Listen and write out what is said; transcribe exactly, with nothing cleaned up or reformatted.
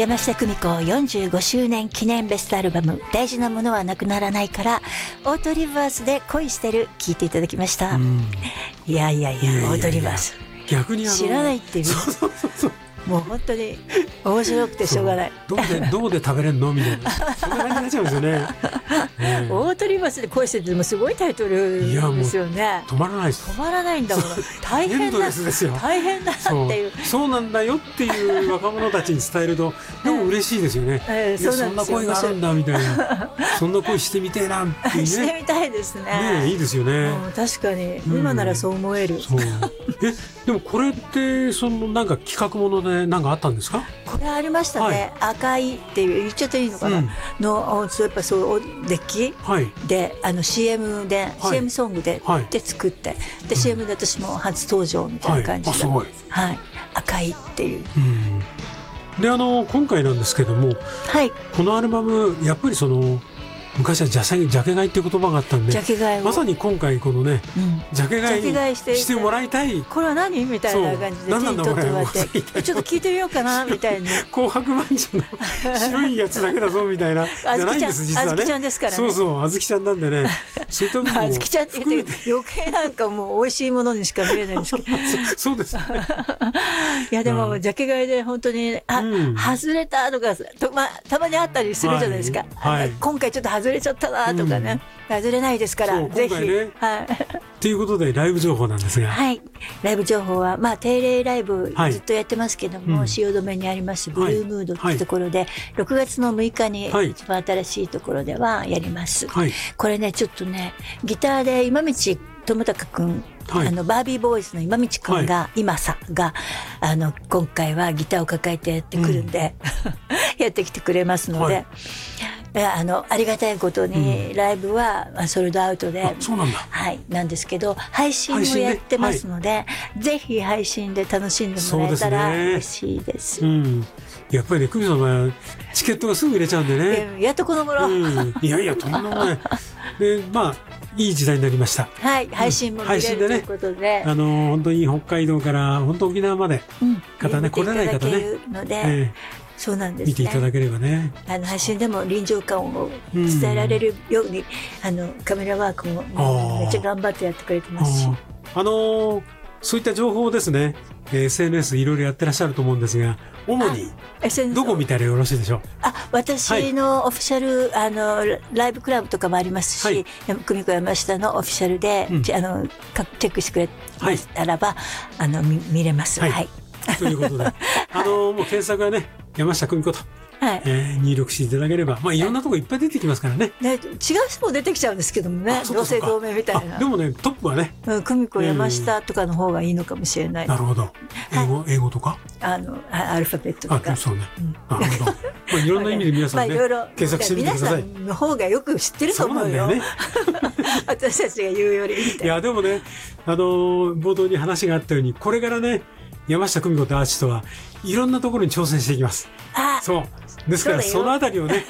山下久美子よんじゅうごしゅうねん記念ベストアルバム大事なものはなくならないからオートリバースで恋してる聴いていただきました。いやいやいや、いやいやいやオートリバース逆に知らないっていう。そうそうそうそう、もう本当に面白くてしょうがない。 どうでどうで食べれんのみたいなそんな感じになっちゃうんですよね。 ね、オートリバースで恋しててもすごいタイトルですよね。 止まらないです。 止まらないんだもん。大変だ大変だっていう。 そうなんだよっていう若者たちに伝えるとでも嬉しいですよね。えー、そんな恋があるんだみたいな。そんな恋してみてえなっていうね。 してみたいですね。 ね、いいですよね。 確かに、うん、今ならそう思える。 そうえでもこれってそのなんか企画もので何かあったんですか？ これありましたね。はい、赤いっていう言っちゃっていいのかな、うん、のやっぱそうデッキ、はい、であの シーエム で、はい、シーエム ソングで、はい、で作ってで、うん、シーエム で私も初登場みたいな感じで、はい、はい、赤いっていう。うんであの今回なんですけども、はい、このアルバムやっぱりその昔はジャケジャケ買いっていう言葉があったんで、まさに今回このね、うん、ジャケ買いしてもらいたい。 これは何みたいな感じで手に取ってもらってちょっと聞いてみようかなみたいに紅白まんじゅうの白いやつだけだぞみたいなじゃないんです実はね。 あずきちゃんですからね。 そうそうあずきちゃんなんでね。 そういう時もあずきちゃんって言って余計なんかもう美味しいものにしか見えないんですけどそうですね。 いやでも、うん、ジャケ買いで本当にあ、うん、外れたとかと、まあ、たまにあったりするじゃないですか、はいはい、今回ちょっと外れちゃったなとかね、うん、外れないですからぜひ、ね、はいということでライブ情報なんですが、 はい、ライブ情報は、まあ、定例ライブずっとやってますけども、はい、汐留にありますブルームードというところで、はい、ろくがつのむいかに一番新しいところではやります、はい、これねちょっとねギターで今道智隆君、はい、あのバービーボーイズの今道君が、はい、今さがあの今回はギターを抱えてやってくるんで、うん、やってきてくれますので、はいあのありがたいことにライブはソールドアウトで、うん、 そうなんだ、 はい、なんですけど配信もやってますので、はい、ぜひ配信で楽しんでもらえたら嬉しいです。 うん、やっぱりね久美さんはチケットがすぐ売れちゃうんでね。 やっとこの頃、うん、 いやいやとんでもないでまあいい時代になりました。 はい、配信も見れる、うん、ということで、 あの本当に北海道から本当沖縄まで、うん、方ね来れない方ねので、えーそうなんですね、 見ていただければねあの配信でも臨場感を伝えられるように、うん、あのカメラワークもめっちゃ頑張ってやってくれてますしあ, あのー、そういった情報をですね エスエヌエス いろいろやってらっしゃると思うんですが主にどこ見たらよろしいでしょう。 あ私のオフィシャル、はい、あのライブクラブとかもありますし、はい、久美子山下のオフィシャルで、うん、あのチェックしてくれましたらば、はい、あの 見, 見れます、はいはい、 ということであのもう検索はね山下久美子と、はいえー、入力していただければ、まあ、いろんなとこいっぱい出てきますからね。 ね違う人も出てきちゃうんですけどもね同姓同名みたいな。 でもねトップはね久美子山下とかの方がいいのかもしれない。 なるほど英語、はい、英語とかあのアルファベットとかあそうね、うん、なるほど、まあ、いろんな意味で皆さんね、まあ、いろいろ検索してみてください。 皆さんの方がよく知ってると思うよ。そうなんだよね私たちが言うよりみたいな。 いやでもねあの冒頭に話があったようにこれからね山下久美子とアーティストはいろんなところに挑戦していきます。あそうですからそのあたりをね